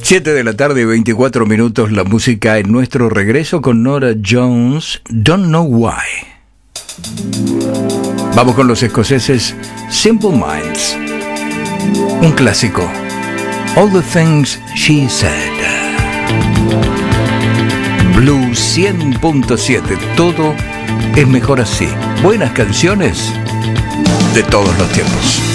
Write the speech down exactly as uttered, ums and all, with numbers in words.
siete de la tarde, veinticuatro minutos, la música en nuestro regreso con Norah Jones, Don't Know Why. Vamos con los escoceses Simple Minds, un clásico, All the Things She Said. Blue cien punto siete, todo es mejor así. Buenas canciones de todos los tiempos.